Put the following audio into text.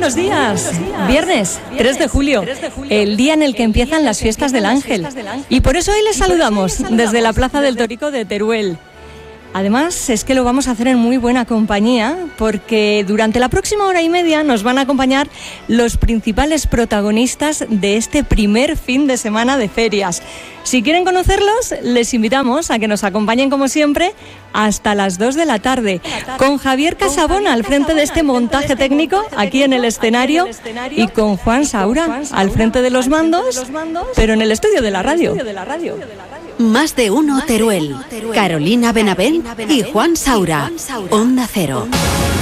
buenos días. Viernes 3 de julio, el día en el que empiezan las fiestas del Ángel. Y por eso hoy les saludamos desde la Plaza del Torico de Teruel. Además, es que lo vamos a hacer en muy buena compañía, porque durante la próxima hora y media nos van a acompañar los principales protagonistas de este primer fin de semana de ferias. Si quieren conocerlos, les invitamos a que nos acompañen, como siempre, hasta las 2 de la tarde, con Javier Casabona al frente de este montaje técnico aquí en el escenario y con Juan Saura al frente de los mandos, pero en el estudio de la radio. Más de uno Teruel. Carolina Benavent y Juan Saura. Onda Cero.